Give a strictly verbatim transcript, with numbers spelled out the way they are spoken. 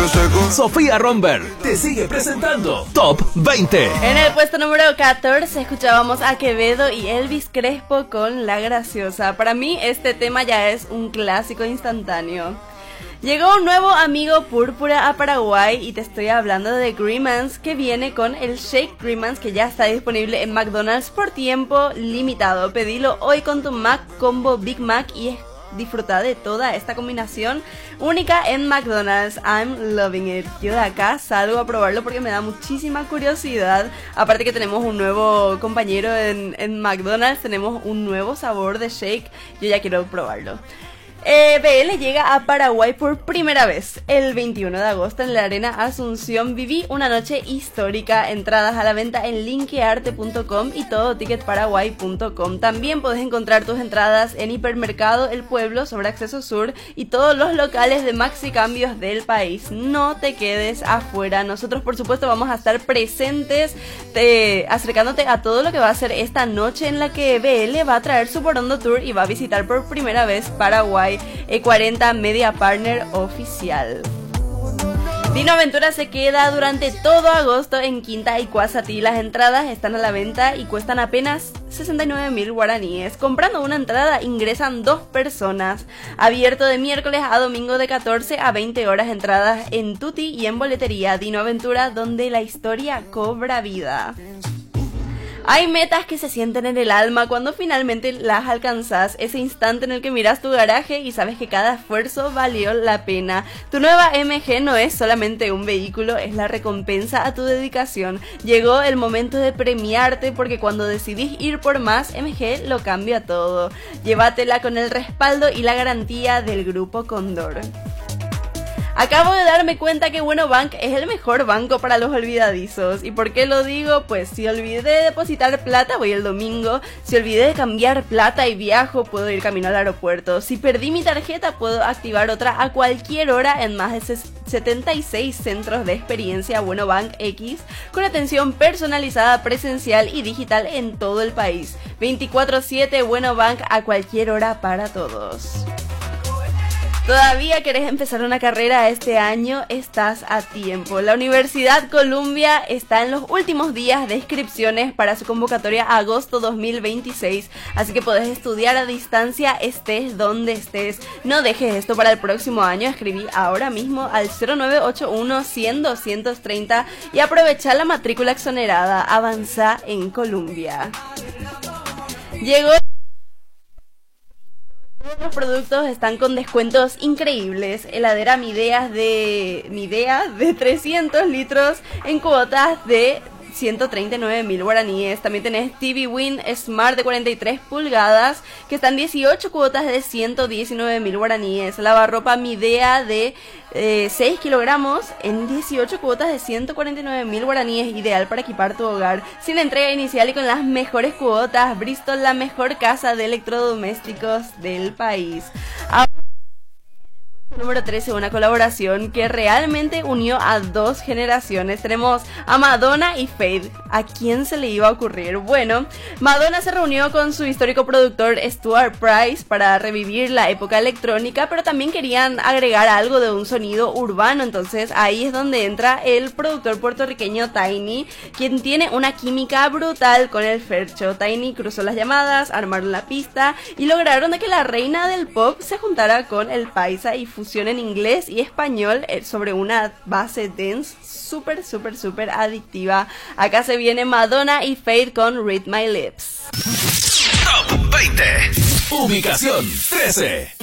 seco. Sofía Romberg te sigue presentando Top veinte. En el puesto número catorce escuchábamos a Quevedo y Elvis Crespo con La Graciosa. Para mí este tema ya es un clásico instantáneo. Llegó un nuevo amigo púrpura a Paraguay y te estoy hablando de Grimmans, que viene con el Shake Grimmans, que ya está disponible en McDonald's por tiempo limitado. Pedilo hoy con tu Mac Combo Big Mac y disfruta de toda esta combinación única en McDonald's. I'm loving it. Yo de acá salgo a probarlo porque me da muchísima curiosidad. Aparte que tenemos un nuevo compañero en, en McDonald's, tenemos un nuevo sabor de shake. Yo ya quiero probarlo. Eh, B L llega a Paraguay por primera vez. El veintiuno de agosto en la Arena Asunción viví una noche histórica. Entradas a la venta en linkearte punto com y todo ticket paraguay punto com. También podés encontrar tus entradas en Hipermercado El Pueblo sobre Acceso Sur y todos los locales de Maxi Cambios del país. No te quedes afuera. Nosotros por supuesto vamos a estar presentes te, acercándote a todo lo que va a ser esta noche en la que B L va a traer su Porondo Tour y va a visitar por primera vez Paraguay. E cuarenta Media Partner oficial. Dino Aventura se queda durante todo agosto en Quinta y Cuasatí. Las entradas están a la venta y cuestan apenas sesenta y nueve mil guaraníes. Comprando una entrada ingresan dos personas. Abierto de miércoles a domingo de catorce a veinte horas. Entradas en Tutti y en boletería. Dino Aventura, donde la historia cobra vida. Hay metas que se sienten en el alma cuando finalmente las alcanzas, ese instante en el que miras tu garaje y sabes que cada esfuerzo valió la pena. Tu nueva M G no es solamente un vehículo, es la recompensa a tu dedicación. Llegó el momento de premiarte porque cuando decidís ir por más, M G lo cambia todo. Llévatela con el respaldo y la garantía del Grupo Cóndor. Acabo de darme cuenta que Bueno Bank es el mejor banco para los olvidadizos. ¿Y por qué lo digo? Pues si olvidé de depositar plata, voy el domingo. Si olvidé de cambiar plata y viajo, puedo ir camino al aeropuerto. Si perdí mi tarjeta, puedo activar otra a cualquier hora en más de setenta y seis centros de experiencia Bueno Bank X, con atención personalizada, presencial y digital en todo el país. veinticuatro siete Bueno Bank a cualquier hora para todos. ¿Todavía querés empezar una carrera este año? Estás a tiempo. La Universidad Columbia está en los últimos días de inscripciones para su convocatoria agosto dos mil veintiséis, así que podés estudiar a distancia estés donde estés. No dejes esto para el próximo año. Escribí ahora mismo al cero nueve ocho uno cien doscientos treinta y aprovecha la matrícula exonerada. Avanza en Columbia. Llegó. Los productos están con descuentos increíbles. Heladera Midea de Midea de trescientos litros en cuotas de ciento treinta y nueve mil guaraníes. También tenés T V Win Smart de cuarenta y tres pulgadas que están dieciocho cuotas de ciento diecinueve mil guaraníes. Lavarropa Midea de eh, seis kilogramos en dieciocho cuotas de ciento cuarenta y nueve mil guaraníes, ideal para equipar tu hogar sin entrega inicial y con las mejores cuotas. Bristol, la mejor casa de electrodomésticos del país. Ahora, número trece, una colaboración que realmente unió a dos generaciones. Tenemos a Madonna y Fade. ¿A quién se le iba a ocurrir? Bueno, Madonna se reunió con su histórico productor Stuart Price para revivir la época electrónica, pero también querían agregar algo de un sonido urbano. Entonces ahí es donde entra el productor puertorriqueño Tiny, quien tiene una química brutal con el Fercho. Tiny cruzó las llamadas, armaron la pista y lograron de que la reina del pop se juntara con el paisa y fusión en inglés y español sobre una base dance súper, súper, súper adictiva. Acá se viene Madonna y Fade con Read My Lips. Top veinte. Ubicación trece.